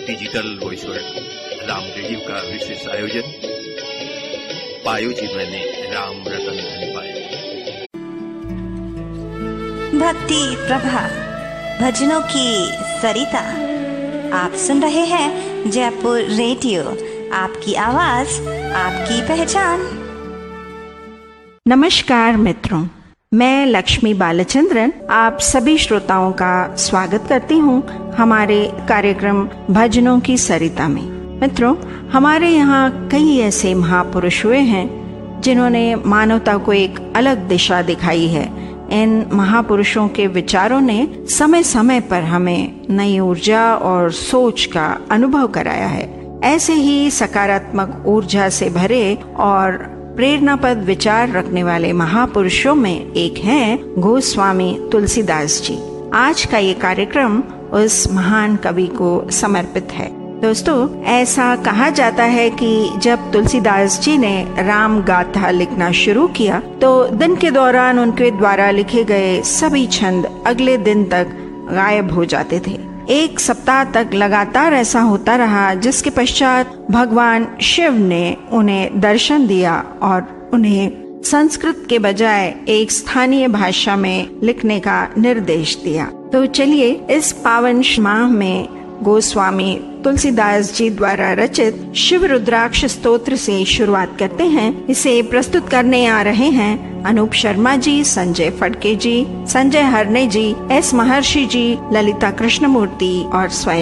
Digital वॉइसवर Ram radio का विशेष आयोजन पायो जी मैंने राम रतन धन पाए। भक्ति प्रभा भजनों की सरिता आप सुन रहे हैं जयपुर रेडियो, आपकी आवाज आपकी पहचान। नमस्कार मित्रों, मैं लक्ष्मी बालचंद्रन आप सभी श्रोताओं का स्वागत करती हूँ हमारे कार्यक्रम भजनों की सरिता में। मित्रों, हमारे यहाँ कई ऐसे महापुरुष हुए हैं जिन्होंने मानवता को एक अलग दिशा दिखाई है। इन महापुरुषों के विचारों ने समय समय पर हमें नई ऊर्जा और सोच का अनुभव कराया है। ऐसे ही सकारात्मक ऊर्जा से भरे और प्रेरणापद विचार रखने वाले महापुरुषों में एक हैं गोस्वामी तुलसीदास जी। आज का ये कार्यक्रम उस महान कवि को समर्पित है। दोस्तों, ऐसा कहा जाता है कि जब तुलसीदास जी ने राम गाथा लिखना शुरू किया तो दिन के दौरान उनके द्वारा लिखे गए सभी छंद अगले दिन तक गायब हो जाते थे। एक सप्ताह तक लगातार ऐसा होता रहा, जिसके पश्चात भगवान शिव ने उन्हें दर्शन दिया और उन्हें संस्कृत के बजाय एक स्थानीय भाषा में लिखने का निर्देश दिया। तो चलिए इस पावन माह में गोस्वामी तुलसीदास जी द्वारा रचित शिव रुद्राक्ष स्तोत्र से शुरुआत करते हैं। इसे प्रस्तुत करने आ रहे हैं अनूप शर्मा जी, संजय फड़के जी, संजय हरने जी, एस महर्षि जी, ललिता कृष्णमूर्ति और स्वयं